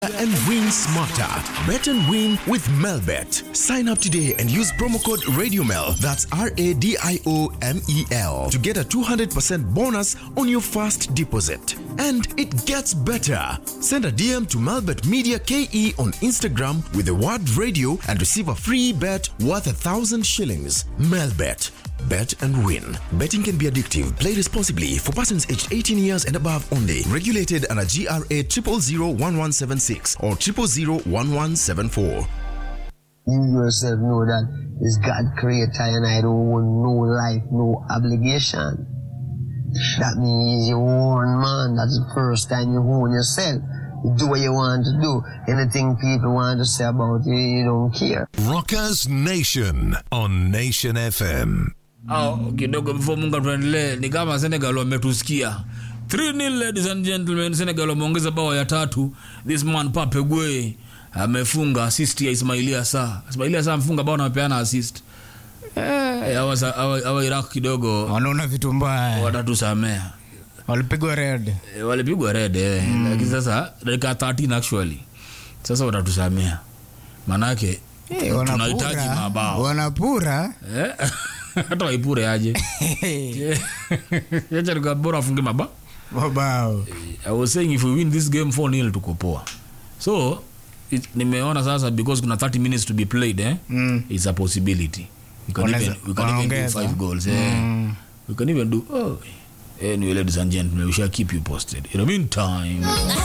And win smarter. Bet and win with Melbet. Sign up today and use promo code RadioMel, that's RADIOMEL, to get a 200% bonus on your first deposit. And it gets better. Send a DM to Melbet Media KE on Instagram with the word radio and receive a free bet worth 1,000 shillings. Melbet. Bet and win. Betting can be addictive. Play responsibly for persons aged 18 years and above only. Regulated under GRA 0001176 or 0001174. You yourself know that it's God creator and I don't want no life, no obligation. That means you own man. That's the first time you own yourself. You do what you want to do. Anything people want to say about you, you don't care. Rockers Nation on Nation FM. Kidogo before Munga tuendelee ni kama Senegal wametusikia 3-0 ladies and gentlemen. Senegal wameongeza bao ya 3. This man Pape Gueye amefunga assist ya Ismailia Sarr amefunga bao na amepeana assist. Hawa Iraq kidogo wanaona vitu mbaya, watatusamea. walipigwa red Lakini sasa dakika 13 actually sasa watatusamea manake tunahitaji mabao. Wanapura hata waipure aje. Yacha ni bora afunge mabao. I was saying if we win this game 4-0 tuko poa. So nimeona sasa because kuna 30 minutes to be played it's a possibility. We can even do 5 goals. We can even do anyway, ladies and gentlemen, we shall keep you posted. In the meantime